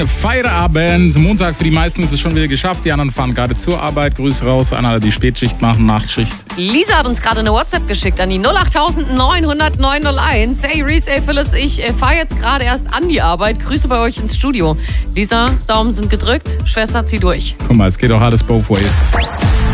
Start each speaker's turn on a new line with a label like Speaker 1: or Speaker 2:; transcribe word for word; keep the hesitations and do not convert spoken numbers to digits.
Speaker 1: Feierabend. Montag für die meisten ist es schon wieder geschafft. Die anderen fahren gerade zur Arbeit. Grüße raus an alle, die Spätschicht machen, Nachtschicht.
Speaker 2: Lisa hat uns gerade eine WhatsApp geschickt an die null acht neun null null neun null eins. Hey Reese, hey Phyllis, ich äh, fahre jetzt gerade erst an die Arbeit. Grüße bei euch ins Studio. Lisa, Daumen sind gedrückt. Schwester, zieh durch.
Speaker 1: Guck mal, es geht auch alles both ways.